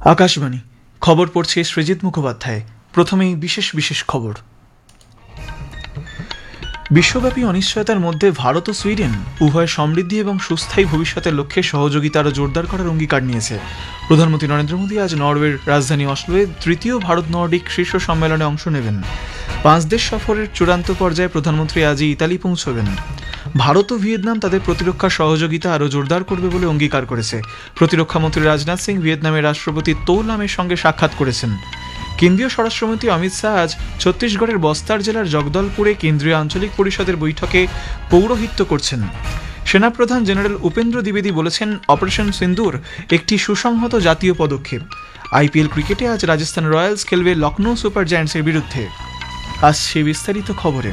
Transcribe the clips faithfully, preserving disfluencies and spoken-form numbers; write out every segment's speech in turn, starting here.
আকাশবাণী খবর পড়ছে সৃজিত মুখোপাধ্যায়। প্রথমেই বিশেষ বিশেষ খবর। বিশ্বব্যাপী অনিশ্চয়তার মধ্যে ভারত ও সুইডেন উভয় সমৃদ্ধি এবং সুস্থায়ী ভবিষ্যতের লক্ষ্যে সহযোগিতা আরও জোরদার করার অঙ্গীকার নিয়েছে। প্রধানমন্ত্রী নরেন্দ্র মোদী আজ নরওয়ের রাজধানী অসলোয়ে তৃতীয় ভারত নর্ডিক শীর্ষ সম্মেলনে অংশ নেবেন। পাঁচ দেশ সফরের চূড়ান্ত পর্যায়ে প্রধানমন্ত্রী আজই ইতালি পৌঁছবেন। ভারত ও ভিয়েতনাম তাদের প্রতিরক্ষা সহযোগিতা আরও জোরদার করবে বলে অঙ্গীকার করেছে। প্রতিরক্ষামন্ত্রী রাজনাথ সিং ভিয়েতনামের রাষ্ট্রপতি তৌ লামের সঙ্গে সাক্ষাৎ করেছেন। কেন্দ্রীয় স্বরাষ্ট্রমন্ত্রী অমিত শাহ আজ ছত্তিশগড়ের বস্তার জেলার জগদলপুরে কেন্দ্রীয় আঞ্চলিক পরিষদের বৈঠকে পৌরোহিত্য করছেন। সেনাপ্রধান জেনারেল উপেন্দ্র দ্বিবেদী বলেছেন, অপারেশন সিন্দুর একটি সুসংহত জাতীয় পদক্ষেপ। আইপিএল ক্রিকেটে আজ রাজস্থান রয়্যালস খেলবে লখনৌ সুপার জায়ান্টসের বিরুদ্ধে। আসছে বিস্তারিত খবরে।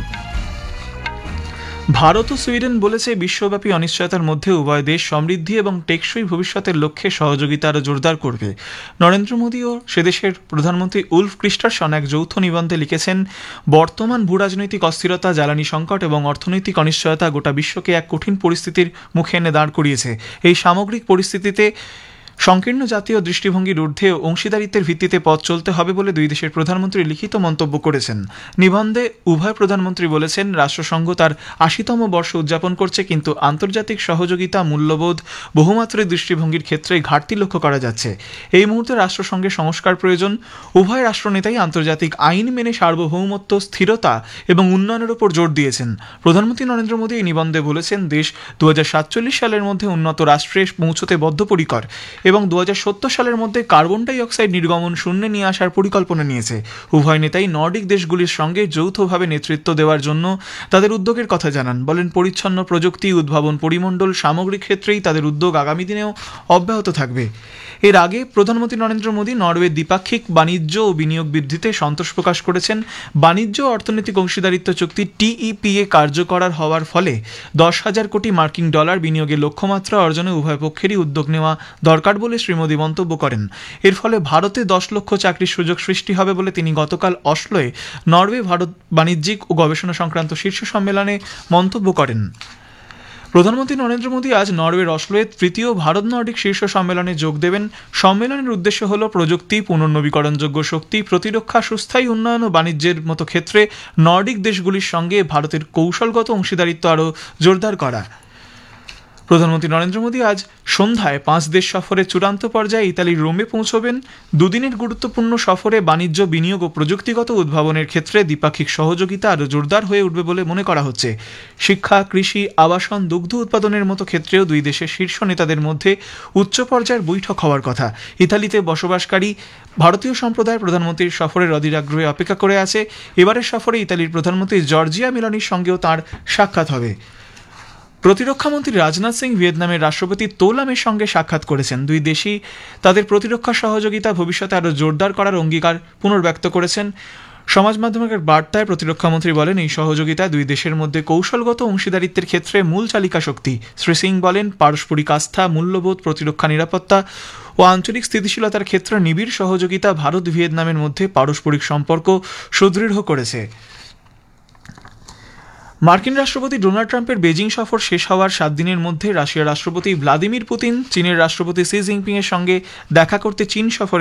ভারত ও সুইডেন বলেছে, বিশ্বব্যাপী অনিশ্চয়তার মধ্যে উভয় দেশ সমৃদ্ধি এবং টেকসই ভবিষ্যতের লক্ষ্যে সহযোগিতা আরও জোরদার করবে। নরেন্দ্র মোদী ও সেদেশের প্রধানমন্ত্রী উলফ ক্রিস্টারসন এক যৌথ নিবন্ধে লিখেছেন, বর্তমান ভূরাজনৈতিক অস্থিরতা, জ্বালানি সংকট এবং অর্থনৈতিক অনিশ্চয়তা গোটা বিশ্বকে এক কঠিন পরিস্থিতির মুখে এনে দাঁড় করিয়েছে। এই সামগ্রিক পরিস্থিতিতে সংকীর্ণ জাতীয় দৃষ্টিভঙ্গির ঊর্ধ্বে অংশীদারিত্বের ভিত্তিতে পথ চলতে হবে বলে দুই দেশের প্রধানমন্ত্রী লিখিত মন্তব্য করেছেন। নিবন্ধে উভয় প্রধানমন্ত্রী বলেছেন, রাষ্ট্রসংঘ তার আশিতম বর্ষ উদযাপন করছে, কিন্তু আন্তর্জাতিক সহযোগিতা, মূল্যবোধ, বহুমাত্রিক দৃষ্টিভঙ্গির ক্ষেত্রে ঘাটতি লক্ষ্য করা যাচ্ছে। এই মুহূর্তে রাষ্ট্রসংঘের সংস্কার প্রয়োজন। উভয় রাষ্ট্রনেতাই আন্তর্জাতিক আইন মেনে সার্বভৌমত্ব, স্থিরতা এবং উন্নয়নের উপর জোর দিয়েছেন। প্রধানমন্ত্রী নরেন্দ্র মোদী এই নিবন্ধে বলেছেন, দেশ দু হাজার সাতচল্লিশ সালের মধ্যে উন্নত রাষ্ট্রে পৌঁছতে বদ্ধপরিকর এবং দু হাজার সত্তর সালের মধ্যে কার্বন ডাই অক্সাইড নির্গমন শূন্যে নিয়ে আসার পরিকল্পনা নিয়েছে। উভয় নেতাই নর্ডিক দেশগুলির সঙ্গে যৌথভাবে নেতৃত্ব দেওয়ার জন্য তাদের উদ্যোগের কথা জানান। বলেন, পরিচ্ছন্ন প্রযুক্তি, উদ্ভাবন, পরিমণ্ডল সামগ্রিক ক্ষেত্রেই তাদের উদ্যোগ আগামী দিনেও অব্যাহত থাকবে। এর আগে প্রধানমন্ত্রী নরেন্দ্র মোদী নরওয়ের দ্বিপাক্ষিক বাণিজ্য ও বিনিয়োগ বৃদ্ধিতে সন্তোষ প্রকাশ করেছেন। বাণিজ্য ও অর্থনৈতিক অংশীদারিত্ব চুক্তি টিইপিএ কার্যকর হওয়ার ফলে দশ হাজার কোটি মার্কিন ডলার বিনিয়োগের লক্ষ্যমাত্রা অর্জনে উভয় পক্ষেরই উদ্যোগ নেওয়া দরকার বলে শ্রী মোদী মন্তব্য করেন। এর ফলে ভারতে দশ লক্ষ চাকরির সুযোগ সৃষ্টি হবে বলে তিনি গতকাল অসলোয় নরওয়ে ভারত বাণিজ্যিক ও গবেষণা সংক্রান্ত শীর্ষ সম্মেলনে মন্তব্য করেন। প্রধানমন্ত্রী নরেন্দ্র মোদী আজ নরওয়ের অসলোয়ে তৃতীয় ভারত নর্ডিক শীর্ষ সম্মেলনে যোগ দেবেন। সম্মেলনের উদ্দেশ্য হল প্রযুক্তি, পুনর্নবীকরণযোগ্য শক্তি, প্রতিরক্ষা, সুস্থায়ী উন্নয়ন ও বাণিজ্যের মতো ক্ষেত্রে নর্ডিক দেশগুলির সঙ্গে ভারতের কৌশলগত অংশীদারিত্ব আরও জোরদার করা। প্রধানমন্ত্রী নরেন্দ্র মোদী আজ সন্ধ্যায় পাঁচ দেশ সফরের চূড়ান্ত পর্যায়ে ইতালির রোমে পৌঁছবেন। দুদিনের গুরুত্বপূর্ণ সফরে বাণিজ্য, বিনিয়োগ ও প্রযুক্তিগত উদ্ভাবনের ক্ষেত্রে দ্বিপাক্ষিক সহযোগিতা আরও জোরদার হয়ে উঠবে বলে মনে করা হচ্ছে। শিক্ষা, কৃষি, আবাসন, দুগ্ধ উৎপাদনের মতো ক্ষেত্রেও দুই দেশের শীর্ষ নেতাদের মধ্যে উচ্চ পর্যায়ের বৈঠক হওয়ার কথা। ইতালিতে বসবাসকারী ভারতীয় সম্প্রদায় প্রধানমন্ত্রীর সফরের অধীর আগ্রহে অপেক্ষা করে আছে। এবারের সফরে ইতালির প্রধানমন্ত্রী জর্জিয়া মেলোনির সঙ্গেও তাঁর সাক্ষাৎ হবে। প্রতিরক্ষামন্ত্রী রাজনাথ সিং ভিয়েতনামের রাষ্ট্রপতি তৌ লামের সঙ্গে সাক্ষাৎ করেছেন। দুই দেশই তাদের প্রতিরক্ষা সহযোগিতা ভবিষ্যতে আরও জোরদার করার অঙ্গীকার পুনর্ব্যক্ত করেছেন। সমাজ মাধ্যমের বার্তায় প্রতিরক্ষামন্ত্রী বলেন, এই সহযোগিতা দুই দেশের মধ্যে কৌশলগত অংশীদারিত্বের ক্ষেত্রে মূল চালিকা শক্তি। শ্রী সিং বলেন, পারস্পরিক আস্থা, মূল্যবোধ, প্রতিরক্ষা নিরাপত্তা ও আঞ্চলিক স্থিতিশীলতার ক্ষেত্রে নিবিড় সহযোগিতা ভারত ভিয়েতনামের মধ্যে পারস্পরিক সম্পর্ক সুদৃঢ় করেছে। মার্কিন রাষ্ট্রপতি ডোনাল্ড ট্রাম্পের বেজিং সফর শেষ হওয়ার সাত দিনের মধ্যে রাশিয়ার রাষ্ট্রপতি ভ্লাদিমির পুতিন চীনের রাষ্ট্রপতি শি জিনপিং এর সঙ্গে দেখা করতে চীন সফরে